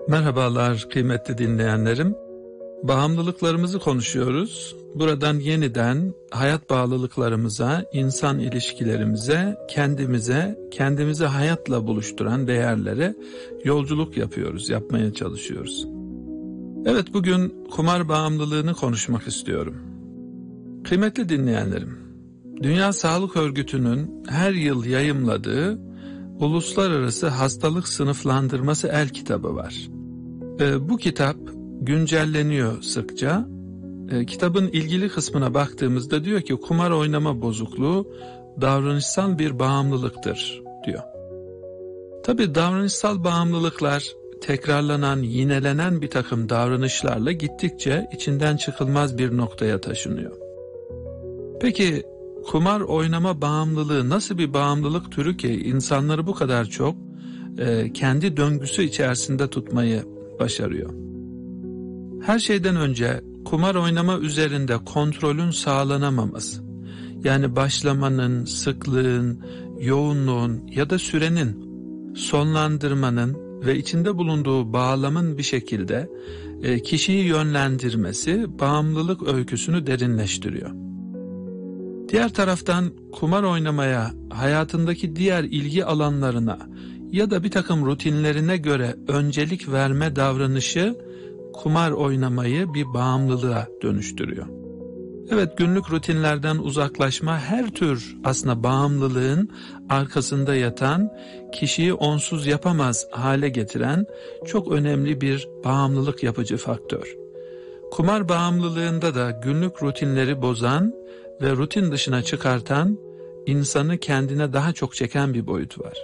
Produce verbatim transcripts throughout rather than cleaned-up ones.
Merhabalar kıymetli dinleyenlerim. Bağımlılıklarımızı konuşuyoruz. Buradan yeniden hayat bağlılıklarımıza, insan ilişkilerimize, kendimize, kendimizi hayatla buluşturan değerlere yolculuk yapıyoruz, yapmaya çalışıyoruz. Evet, bugün kumar bağımlılığını konuşmak istiyorum. Kıymetli dinleyenlerim, Dünya Sağlık Örgütü'nün her yıl yayımladığı Uluslararası Hastalık Sınıflandırması El kitabı var. E, bu kitap güncelleniyor sıkça. E, kitabın ilgili kısmına baktığımızda diyor ki kumar oynama bozukluğu davranışsal bir bağımlılıktır diyor. Tabii davranışsal bağımlılıklar tekrarlanan, yinelenen bir takım davranışlarla gittikçe içinden çıkılmaz bir noktaya taşınıyor. Peki kumar oynama bağımlılığı nasıl bir bağımlılık türü ki insanları bu kadar çok e, kendi döngüsü içerisinde tutmayı başarıyor? Her şeyden önce kumar oynama üzerinde kontrolün sağlanamaması, yani başlamanın, sıklığın, yoğunluğun ya da sürenin, sonlandırmanın ve içinde bulunduğu bağlamın bir şekilde e, kişiyi yönlendirmesi bağımlılık öyküsünü derinleştiriyor. Diğer taraftan kumar oynamaya, hayatındaki diğer ilgi alanlarına ya da bir takım rutinlerine göre öncelik verme davranışı kumar oynamayı bir bağımlılığa dönüştürüyor. Evet, günlük rutinlerden uzaklaşma her tür aslında bağımlılığın arkasında yatan, kişiyi onsuz yapamaz hale getiren çok önemli bir bağımlılık yapıcı faktör. Kumar bağımlılığında da günlük rutinleri bozan ve rutin dışına çıkartan, insanı kendine daha çok çeken bir boyutu var.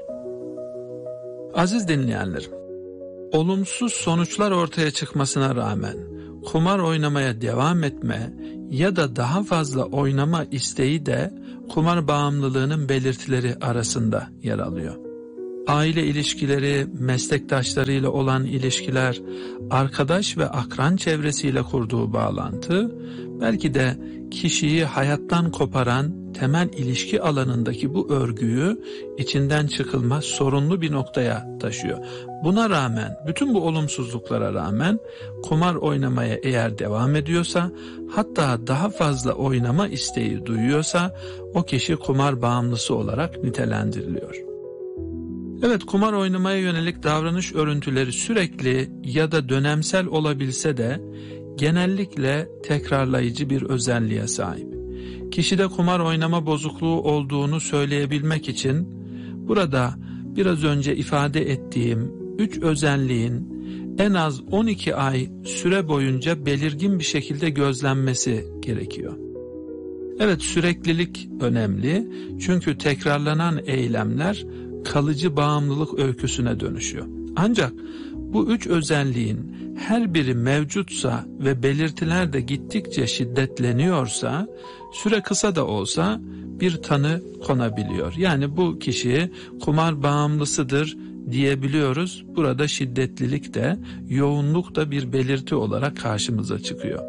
Aziz dinleyenlerim, olumsuz sonuçlar ortaya çıkmasına rağmen kumar oynamaya devam etme ya da daha fazla oynama isteği de kumar bağımlılığının belirtileri arasında yer alıyor. Aile ilişkileri, meslektaşlarıyla olan ilişkiler, arkadaş ve akran çevresiyle kurduğu bağlantı, belki de kişiyi hayattan koparan temel ilişki alanındaki bu örgüyü içinden çıkılmaz sorunlu bir noktaya taşıyor. Buna rağmen, bütün bu olumsuzluklara rağmen kumar oynamaya eğer devam ediyorsa, hatta daha fazla oynama isteği duyuyorsa, o kişi kumar bağımlısı olarak nitelendiriliyor. Evet, kumar oynamaya yönelik davranış örüntüleri sürekli ya da dönemsel olabilse de genellikle tekrarlayıcı bir özelliğe sahip. Kişide kumar oynama bozukluğu olduğunu söyleyebilmek için burada biraz önce ifade ettiğim üç özelliğin en az on iki ay süre boyunca belirgin bir şekilde gözlenmesi gerekiyor. Evet, süreklilik önemli, çünkü tekrarlanan eylemler kalıcı bağımlılık öyküsüne dönüşüyor. Ancak bu üç özelliğin her biri mevcutsa ve belirtiler de gittikçe şiddetleniyorsa, süre kısa da olsa bir tanı konabiliyor. Yani bu kişi kumar bağımlısıdır diyebiliyoruz. Burada şiddetlilik de, yoğunluk da bir belirti olarak karşımıza çıkıyor.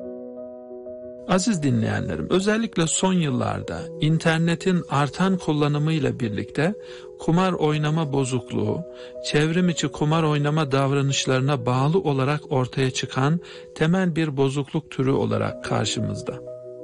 Aziz dinleyenlerim, özellikle son yıllarda internetin artan kullanımıyla birlikte kumar oynama bozukluğu, çevrim içi kumar oynama davranışlarına bağlı olarak ortaya çıkan temel bir bozukluk türü olarak karşımızda.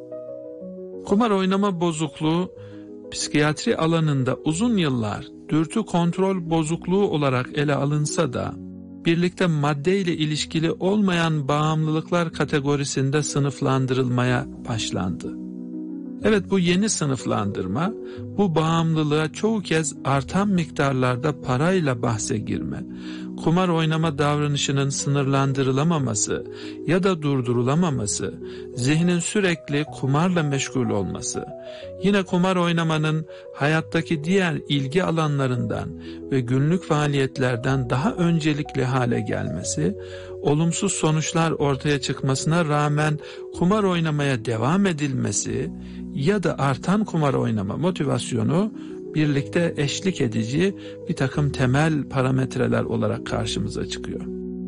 Kumar oynama bozukluğu, psikiyatri alanında uzun yıllar dürtü kontrol bozukluğu olarak ele alınsa da, birlikte madde ile ilişkili olmayan bağımlılıklar kategorisinde sınıflandırılmaya başlandı. Evet, bu yeni sınıflandırma, bu bağımlılığa çoğu kez artan miktarlarda parayla bahse girme, kumar oynama davranışının sınırlandırılamaması ya da durdurulamaması, zihnin sürekli kumarla meşgul olması, yine kumar oynamanın hayattaki diğer ilgi alanlarından ve günlük faaliyetlerden daha öncelikli hale gelmesi, olumsuz sonuçlar ortaya çıkmasına rağmen kumar oynamaya devam edilmesi ya da artan kumar oynama motivasyonu birlikte eşlik edici bir takım temel parametreler olarak karşımıza çıkıyor.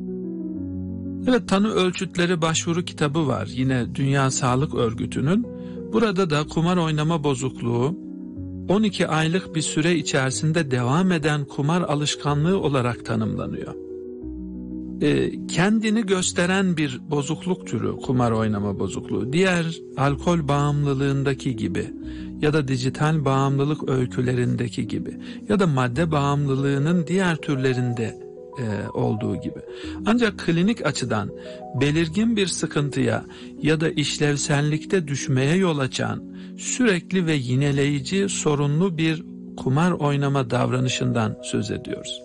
Evet, tanı ölçütleri başvuru kitabı var yine Dünya Sağlık Örgütü'nün. Burada da kumar oynama bozukluğu on iki aylık bir süre içerisinde devam eden kumar alışkanlığı olarak tanımlanıyor. e, kendini gösteren bir bozukluk türü kumar oynama bozukluğu. Diğer alkol bağımlılığındaki gibi ya da dijital bağımlılık öykülerindeki gibi ya da madde bağımlılığının diğer türlerinde e, olduğu gibi. Ancak klinik açıdan belirgin bir sıkıntıya ya da işlevsellikte düşmeye yol açan sürekli ve yineleyici sorunlu bir kumar oynama davranışından söz ediyoruz.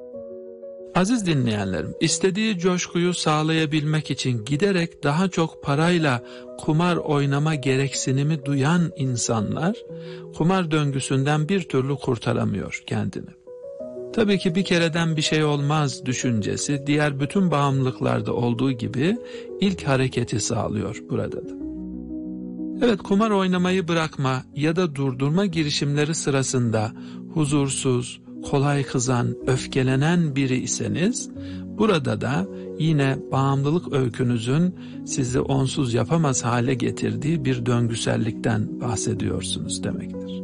Aziz dinleyenlerim, istediği coşkuyu sağlayabilmek için giderek daha çok parayla kumar oynama gereksinimi duyan insanlar, kumar döngüsünden bir türlü kurtaramıyor kendini. Tabii ki bir kereden bir şey olmaz düşüncesi, diğer bütün bağımlılıklarda olduğu gibi ilk hareketi sağlıyor burada da. Evet, kumar oynamayı bırakma ya da durdurma girişimleri sırasında huzursuz, kolay kızan, öfkelenen biri iseniz, burada da yine bağımlılık öykünüzün sizi onsuz yapamaz hale getirdiği bir döngüsellikten bahsediyorsunuz demektir.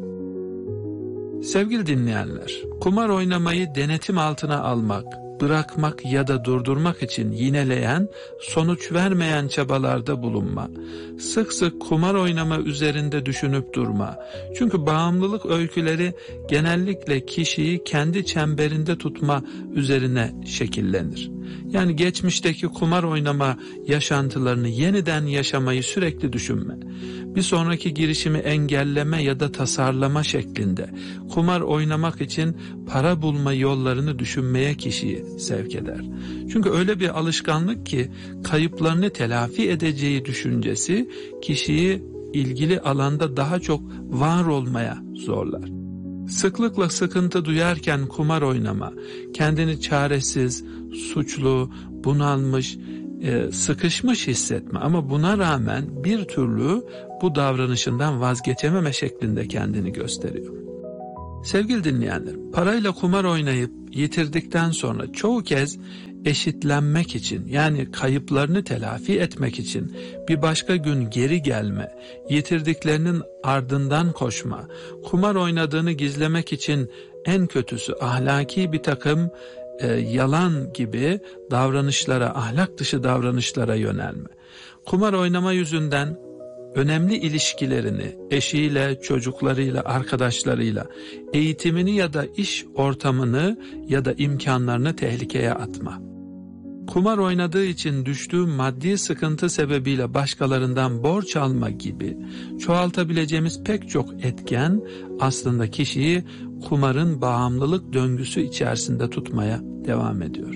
Sevgili dinleyenler, kumar oynamayı denetim altına almak, bırakmak ya da durdurmak için yineleyen, sonuç vermeyen çabalarda bulunma, sık sık kumar oynama üzerinde düşünüp durma. Çünkü bağımlılık öyküleri genellikle kişiyi kendi çemberinde tutma üzerine şekillenir. Yani geçmişteki kumar oynama yaşantılarını yeniden yaşamayı sürekli düşünme. Bir sonraki girişimi engelleme ya da tasarlama şeklinde kumar oynamak için para bulma yollarını düşünmeye kişiyi sevk eder. Çünkü öyle bir alışkanlık ki kayıplarını telafi edeceği düşüncesi kişiyi ilgili alanda daha çok var olmaya zorlar. Sıklıkla sıkıntı duyarken kumar oynama, kendini çaresiz, suçlu, bunalmış, e, sıkışmış hissetme ama buna rağmen bir türlü bu davranışından vazgeçememe şeklinde kendini gösteriyor. Sevgili dinleyenlerim, parayla kumar oynayıp yitirdikten sonra çoğu kez eşitlenmek için, yani kayıplarını telafi etmek için bir başka gün geri gelme, yitirdiklerinin ardından koşma, kumar oynadığını gizlemek için en kötüsü ahlaki bir takım e, yalan gibi davranışlara, ahlak dışı davranışlara yönelme. Kumar oynama yüzünden önemli ilişkilerini eşiyle, çocuklarıyla, arkadaşlarıyla, eğitimini ya da iş ortamını ya da imkanlarını tehlikeye atma. Kumar oynadığı için düştüğü maddi sıkıntı sebebiyle başkalarından borç alma gibi çoğaltabileceğimiz pek çok etken aslında kişiyi kumarın bağımlılık döngüsü içerisinde tutmaya devam ediyor.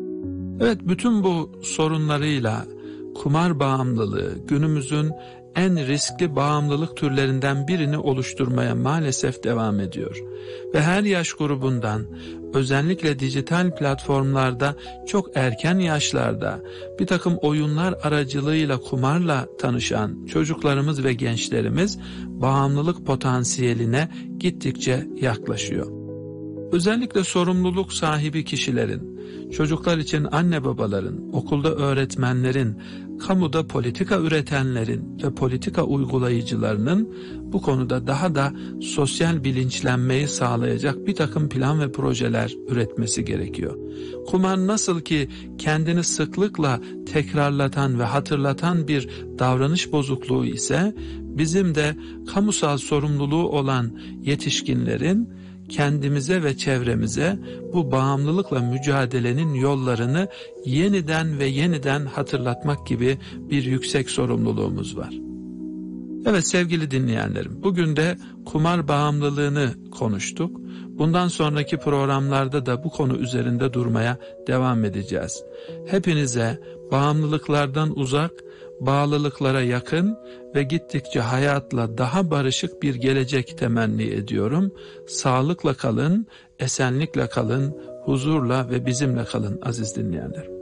Evet, bütün bu sorunlarıyla kumar bağımlılığı günümüzün en riskli bağımlılık türlerinden birini oluşturmaya maalesef devam ediyor. Ve her yaş grubundan, özellikle dijital platformlarda çok erken yaşlarda bir takım oyunlar aracılığıyla kumarla tanışan çocuklarımız ve gençlerimiz bağımlılık potansiyeline gittikçe yaklaşıyor. Özellikle sorumluluk sahibi kişilerin, çocuklar için anne babaların, okulda öğretmenlerin, kamuda politika üretenlerin ve politika uygulayıcılarının bu konuda daha da sosyal bilinçlenmeyi sağlayacak bir takım plan ve projeler üretmesi gerekiyor. Kumar nasıl ki kendini sıklıkla tekrarlatan ve hatırlatan bir davranış bozukluğu ise, bizim de kamusal sorumluluğu olan yetişkinlerin kendimize ve çevremize bu bağımlılıkla mücadelenin yollarını yeniden ve yeniden hatırlatmak gibi bir yüksek sorumluluğumuz var. Evet sevgili dinleyenlerim, bugün de kumar bağımlılığını konuştuk. Bundan sonraki programlarda da bu konu üzerinde durmaya devam edeceğiz. Hepinize bağımlılıklardan uzak, bağlılıklara yakın ve gittikçe hayatla daha barışık bir gelecek temenni ediyorum. Sağlıkla kalın, esenlikle kalın, huzurla ve bizimle kalın aziz dinleyenler.